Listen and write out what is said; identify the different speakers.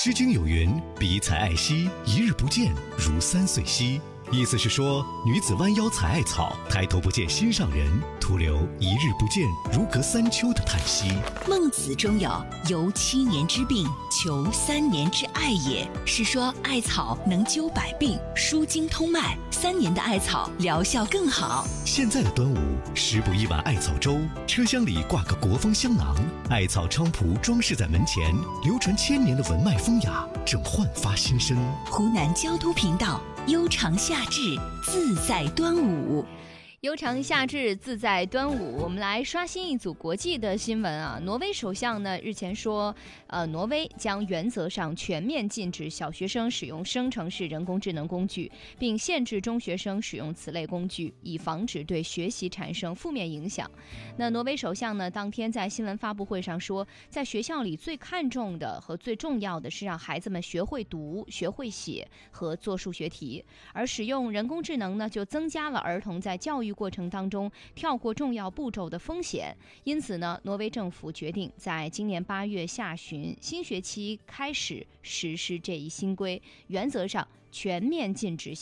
Speaker 1: 诗经有云：比才爱惜，一日不见，如3岁兮。意思是说，女子弯腰采艾草，抬头不见心上人，徒留一日不见，如隔3秋的叹息。
Speaker 2: 孟子中有由7年之病，求3年之艾也，是说艾草能灸百病，舒筋通脉，3年的艾草疗效更好。
Speaker 1: 现在的端午，食补一碗艾草粥，车厢里挂个国风香囊，艾草菖蒲装饰在门前，流传1000年的文脉风雅正焕发新生。
Speaker 2: 湖南交都频道，悠长夏至，自在端午。
Speaker 3: 悠长夏至，自在端午。我们来刷新一组国际的新闻啊。挪威首相呢日前说，挪威将原则上全面禁止小学生使用生成式人工智能工具，并限制中学生使用此类工具，以防止对学习产生负面影响。那挪威首相呢当天在新闻发布会上说，在学校里最看重的和最重要的是让孩子们学会读、学会写和做数学题，而使用人工智能呢就增加了儿童在教育过程当中跳过重要步骤的风险。因此呢，挪威政府决定在今年8月下旬新学期开始实施这一新规，原则上全面禁止